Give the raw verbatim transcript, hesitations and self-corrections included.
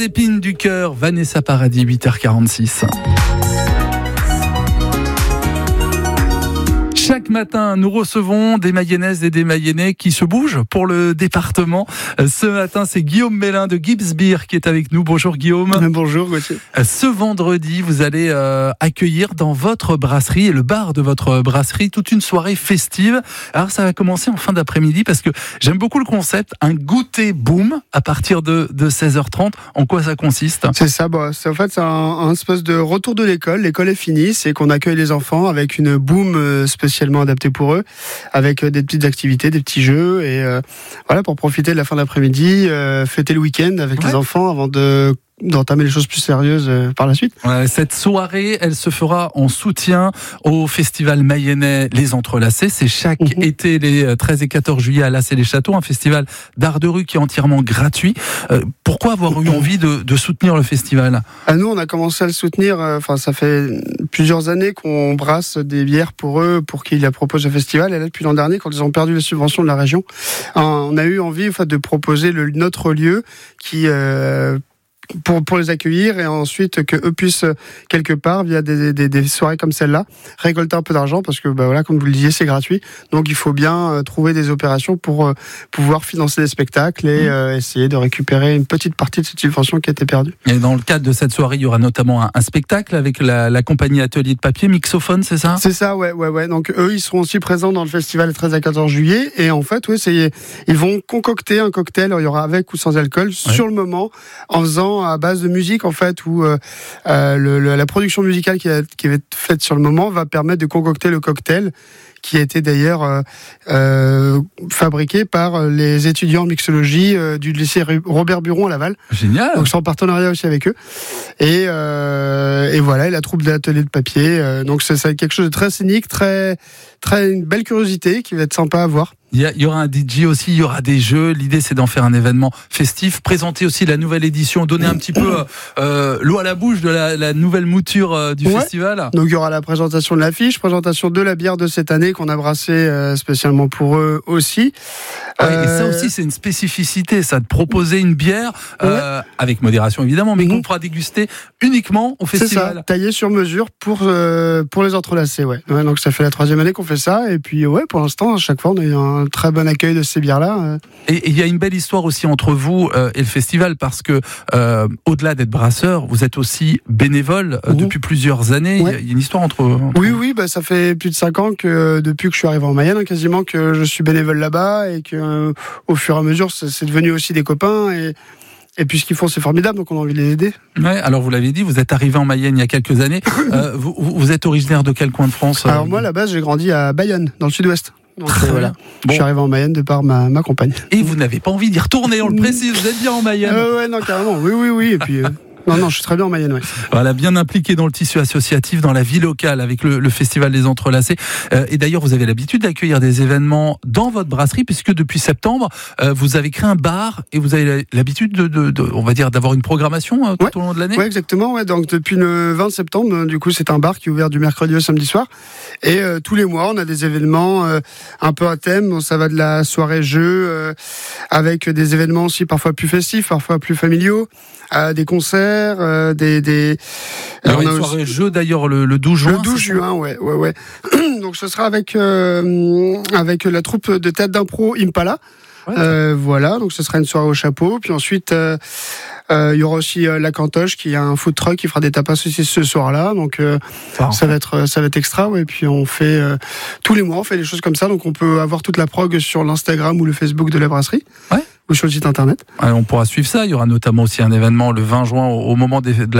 Les épines du cœur, Vanessa Paradis, huit heures quarante-six. Chaque matin, nous recevons des Mayennaises et des Mayennais qui se bougent pour le département. Ce matin, c'est Guillaume Mélin de Gibbs Beer qui est avec nous. Bonjour Guillaume. Bonjour Gauthier. Ce vendredi, vous allez euh, accueillir dans votre brasserie et le bar de votre brasserie toute une soirée festive. Alors ça va commencer en fin d'après-midi parce que j'aime beaucoup le concept, un goûter boom à partir de, de seize heures trente. En quoi ça consiste ? C'est ça, bah, c'est, en fait c'est un, un espèce de retour de l'école. L'école est finie, c'est qu'on accueille les enfants avec une boom spéciale adapté pour eux, avec des petites activités, des petits jeux, et euh, voilà, pour profiter de la fin d'après-midi, euh, fêter le week-end avec ouais. les enfants avant de d'entamer les choses plus sérieuses euh, par la suite. Ouais, cette soirée, elle se fera en soutien au festival mayennais Les Entrelacés. C'est chaque mmh. été, les treize et quatorze juillet à Lassay-les-Châteaux, un festival d'art de rue qui est entièrement gratuit. Euh, pourquoi avoir eu envie de, de soutenir le festival ? À nous, on a commencé à le soutenir, enfin, euh, ça fait plusieurs années qu'on brasse des bières pour eux, pour qu'ils la proposent au festival. Et là, depuis l'an dernier, quand ils ont perdu les subventions de la région, on a eu envie en fait, de proposer le, notre lieu qui... Euh, Pour, pour les accueillir et ensuite que eux puissent quelque part via des, des, des soirées comme celle-là récolter un peu d'argent parce que bah voilà, comme vous le disiez, c'est gratuit, donc il faut bien euh, trouver des opérations pour euh, pouvoir financer des spectacles et euh, essayer de récupérer une petite partie de cette subvention qui a été perdue. Et dans le cadre de cette soirée, il y aura notamment un, un spectacle avec la, la compagnie Atelier de Papier, Mixophone, c'est ça ? C'est ça, ouais, ouais, ouais. Donc eux, ils seront aussi présents dans le festival le treize à quatorze juillet et en fait, ouais, c'est, ils vont concocter un cocktail, il y aura avec ou sans alcool, ouais. sur le moment, en faisant à base de musique en fait où euh, euh, le, le, la production musicale qui, a, qui va être faite sur le moment va permettre de concocter le cocktail qui a été d'ailleurs euh, euh, fabriqué par les étudiants en mixologie euh, du lycée Robert Buron à Laval. Génial. Donc c'est en partenariat aussi avec eux. Et, euh, et voilà, et la troupe de l'atelier de papier. Euh, donc c'est, c'est quelque chose de très scénique, très, très une belle curiosité qui va être sympa à voir. Il y, a, il y aura un D J aussi, il y aura des jeux. L'idée, c'est d'en faire un événement festif. Présenter aussi la nouvelle édition, donner un petit peu euh, l'eau à la bouche de la, la nouvelle mouture euh, du ouais. festival. Donc il y aura la présentation de l'affiche, présentation de la bière de cette année qu'on a brassée euh, spécialement pour eux aussi. Ouais, euh... Et ça aussi, c'est une spécificité, ça, de proposer une bière euh, ouais. avec modération évidemment, mais mmh. qu'on pourra déguster uniquement au festival. C'est ça, taillé sur mesure pour euh, pour les entrelacés. Ouais. ouais. Donc ça fait la troisième année qu'on fait ça, et puis ouais, pour l'instant, à chaque fois, on a eu un très bon accueil de ces bières-là. Et il y a une belle histoire aussi entre vous euh, et le festival, parce que euh, au-delà d'être brasseur, vous êtes aussi bénévole euh, mmh. depuis plusieurs années. Ouais. Il y a une histoire entre, entre oui, oui, bah ça fait plus de cinq ans que depuis que je suis arrivé en Mayenne, quasiment que je suis bénévole là-bas, et que euh, au fur et à mesure, c'est, c'est devenu aussi des copains. Et Et puis ce qu'ils font, c'est formidable, donc on a envie de les aider. Ouais, alors vous l'avez dit, vous êtes arrivé en Mayenne il y a quelques années. euh, vous, vous êtes originaire de quel coin de France ? Alors moi, à la base, j'ai grandi à Bayonne, dans le sud-ouest. Donc, Très euh, voilà. bon. Je suis arrivé en Mayenne de par ma, ma compagne. Et vous n'avez pas envie d'y retourner, on le précise, vous êtes bien en Mayenne. Euh, ouais, non, carrément, oui, oui, oui. Et puis... Euh... Non, non, je suis très bien en Mayenne, ouais. Voilà, bien impliqué dans le tissu associatif, dans la vie locale, avec le, le Festival des Entrelacés. Euh, et d'ailleurs, vous avez l'habitude d'accueillir des événements dans votre brasserie, puisque depuis septembre, euh, vous avez créé un bar et vous avez l'habitude de, de, de on va dire, d'avoir une programmation euh, tout ouais. au long de l'année. Oui, exactement. Ouais. Donc depuis le vingt septembre, du coup, c'est un bar qui est ouvert du mercredi au samedi soir. Et euh, tous les mois, on a des événements euh, un peu à thème. Ça va de la soirée jeu, euh, avec des événements aussi parfois plus festifs, parfois plus familiaux, euh, des concerts, euh, des Des... Il y aura une soirée aussi... jeu d'ailleurs le, le douze juin. Le douze juin, ouais, ouais, ouais. Donc ce sera avec euh, avec la troupe de théâtre d'impro Impala. Ouais. Euh, voilà, donc ce sera une soirée au chapeau. Puis ensuite, euh, euh, il y aura aussi euh, la Cantoche qui a un food truck qui fera des tapas aussi ce soir-là. Donc euh, ah, ça va être ça va être extra. Ouais. Et puis on fait euh, tous les mois, on fait des choses comme ça. Donc on peut avoir toute la prog sur l'Instagram ou le Facebook de la brasserie. Ouais. Ou sur le site internet. Alors, on pourra suivre ça. Il y aura notamment aussi un événement le vingt juin au, au moment des, de la